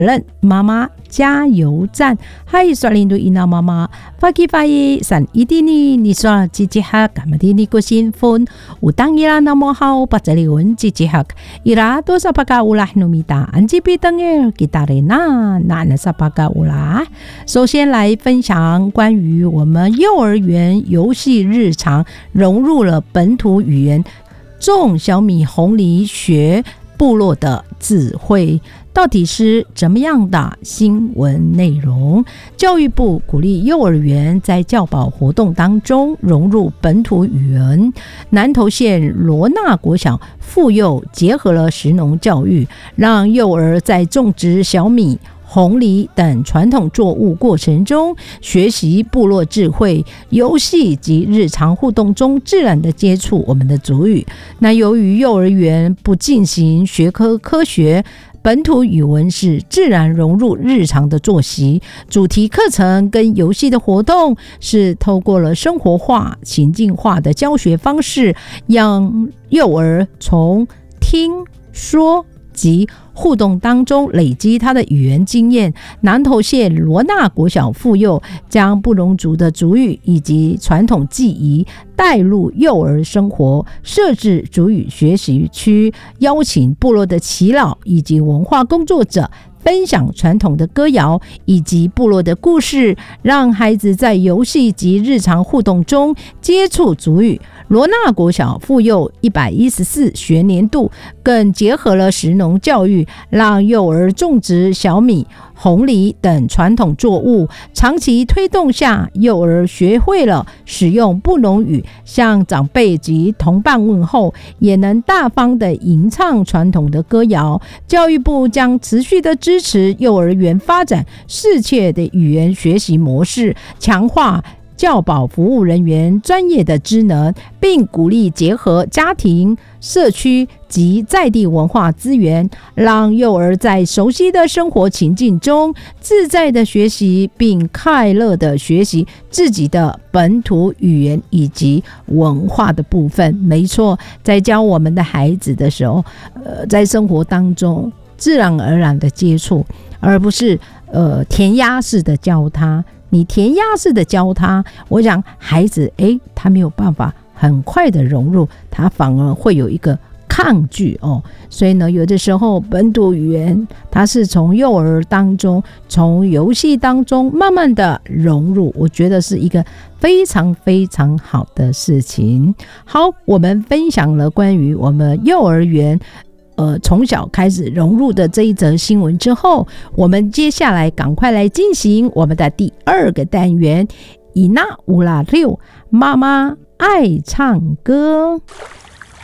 任妈妈加油站。Hai selalu ina mama pagi-pagi san idini ni soal jijihak kamadini ko sinfon utang ira na mo hao pacaliun jijihak ira to sa pagkaulah numita anji pitangir kita rena na sa pagkaulah。首先来分享关于我们幼儿园游戏日常融入了本土语言，种小米红梨学部落的智慧，到底是怎么样的新闻内容？教育部鼓励幼儿园在教保活动当中融入本土语言。南投县罗纳国小妇幼结合了食农教育，让幼儿在种植小米、红梨等传统作物过程中学习部落智慧，游戏及日常互动中自然的接触我们的族语。那由于幼儿园不进行学科科学，本土语文是自然融入日常的作息，主题课程跟游戏的活动是透过了生活化、情境化的教学方式，让幼儿从听说及互动当中累积他的语言经验。南投县罗纳国小妇幼将布农族的族语以及传统技艺带入幼儿生活，设置族语学习区，邀请部落的耆老以及文化工作者分享传统的歌谣以及部落的故事，让孩子在游戏及日常互动中接触族语。罗纳国小妇幼114学年度更结合了食农教育，让幼儿种植小米、红梨等传统作物，长期推动下，幼儿学会了使用布农语向长辈及同伴问候，也能大方的吟唱传统的歌谣。教育部将持续的支持幼儿园发展适切的语言学习模式，强化教保服务人员专业的职能，并鼓励结合家庭、社区及在地文化资源，让幼儿在熟悉的生活情境中自在的学习，并快乐的学习自己的本土语言以及文化的部分。没错，在教我们的孩子的时候，在生活当中自然而然的接触，而不是填鸭式的教他。你填鸭式的教他，我想孩子他没有办法很快的融入，他反而会有一个抗拒哦。所以呢，有的时候本土语言它是从幼儿当中，从游戏当中慢慢的融入，我觉得是一个非常非常好的事情。好，我们分享了关于我们幼儿园从小开始融入的这一则新闻之后，我们接下来赶快来进行我们的第二个单元，伊那乌拉六妈妈爱唱歌。